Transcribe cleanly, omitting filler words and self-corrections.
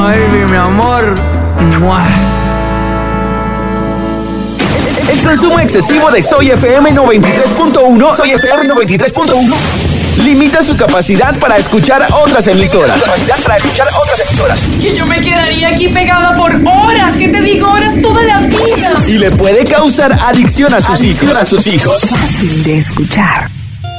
Baby, mi amor. ¡Mua! El consumo excesivo de Soy FM 93.1, Soy FM 93.1, limita su capacidad para escuchar otras emisoras. Que yo me quedaría aquí pegada por horas, ¿qué te digo? Horas toda la vida. Y le puede causar adicción a sus hijos. Fácil de escuchar.